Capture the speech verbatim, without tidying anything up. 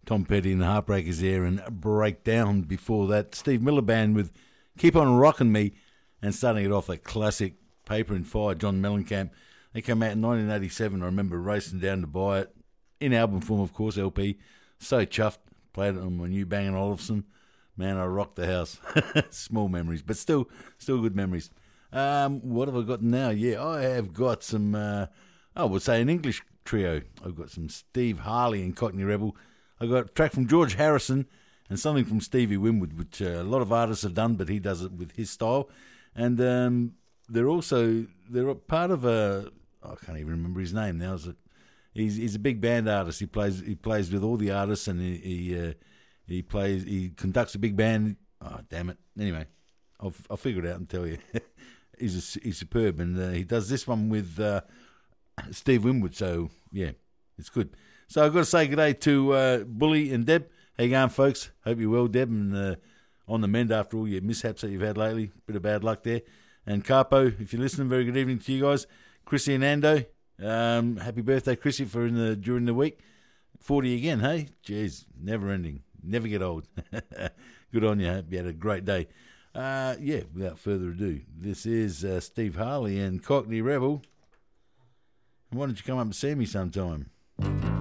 Tom Petty and the Heartbreakers there, and Break Down before that. Steve Miller Band with Keep On Rockin' Me, and starting it off, that classic Paper and Fire, John Mellencamp. They came out in nineteen eighty-seven. I remember racing down to buy it, in album form, of course, L P. So chuffed. Played it on my new Bang and Olufsen. Man, I rocked the house. Small memories, but still still good memories. Um, what have I got now? Yeah, I have got some, uh, I would say an English trio. I've got some Steve Harley and Cockney Rebel. I've got a track from George Harrison and something from Stevie Winwood, which uh, a lot of artists have done, but he does it with his style. And um, they're also, they're part of a, I can't even remember his name now. Is it? He's he's a big band artist. He plays he plays with all the artists, and he he, uh, he plays he conducts a big band. Oh damn it! Anyway, I'll I'll figure it out and tell you. he's a, he's superb, and uh, he does this one with uh, Steve Winwood. So yeah, it's good. So I've got to say good day to uh, Bully and Deb. How you going, folks? Hope you're well, Deb, and uh, on the mend after all your mishaps that you've had lately. Bit of bad luck there. And Carpo, if you're listening, very good evening to you guys. Chrissy and Ando, um, happy birthday, Chrissy, for in the during the week. forty again, hey? Jeez, never ending. Never get old. Good on you. Hope you had a great day. Uh, yeah, without further ado, this is uh, Steve Harley and Cockney Rebel. And why don't you come up and see me sometime?